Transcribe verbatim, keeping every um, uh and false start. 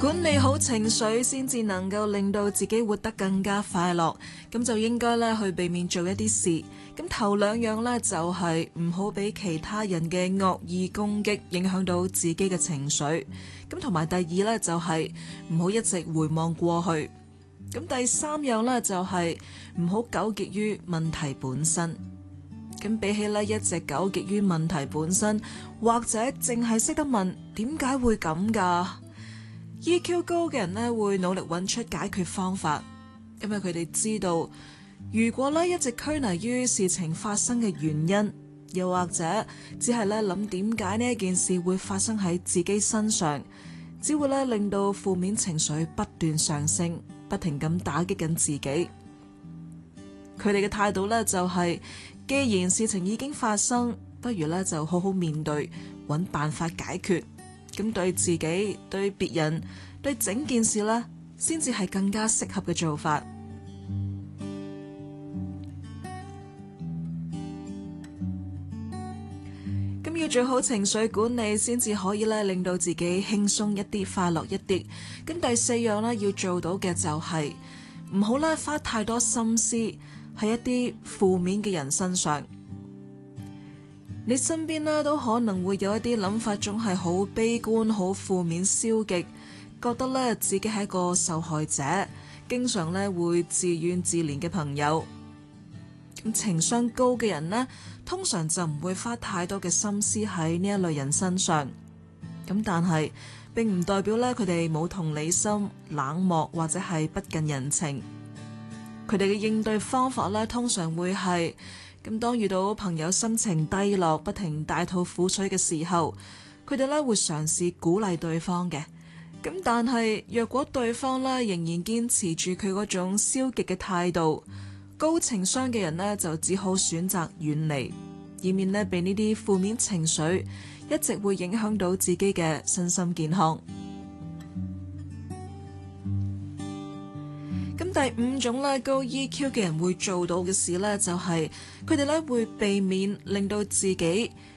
管理好情緒先至能夠令到自己活得更加快樂，咁就應該咧去避免做一啲事。咁頭兩樣呢，就係唔好俾其他人嘅惡意攻擊影響到自己嘅情緒，咁同埋第二呢，就係唔好一直回望過去。咁第三樣呢，就係唔好糾結於問題本身。咁比起咧一直糾結於問題本身，或者淨係識得問點解會咁㗎？E Q 高嘅人呢，會努力揾出解決方法，因為佢哋知道，如果咧一直拘泥於事情發生嘅原因，又或者只係咧諗點解呢一件事會發生喺自己身上，只會咧令到負面情緒不斷上升，不停咁打擊緊自己。佢哋嘅態度呢，就係，既然事情已經發生，不如咧就好好面對，揾辦法解決。咁對自己、對別人、對整件事呢，先至係更加適合嘅做法。咁要做好情緒管理，先至可以咧令到自己輕鬆一啲、快樂一啲。咁第四樣咧要做到嘅就係唔好咧花太多心思喺一啲負面嘅人身上。你身邊呢都可能會有一啲諗法，總係好悲觀、好負面、消極，覺得咧自己係一個受害者，經常咧會自怨自憐嘅朋友。咁情商高嘅人呢，通常就唔會花太多嘅心思喺呢一類人身上。咁但係並唔代表咧佢哋冇同理心、冷漠或者係不近人情。佢哋嘅應對方法咧，通常會係咁，當遇到朋友心情低落、不停大吐苦水嘅時候，佢哋咧會嘗試鼓勵對方嘅。咁但係若果對方咧仍然堅持住佢嗰種消極嘅態度，高情商嘅人呢就只好選擇遠離，以免呢被呢啲負面情緒一直會影響到自己嘅身心健康。咁第五種咧高 E Q 嘅人會做到嘅事咧，就係佢哋咧會避免令到自己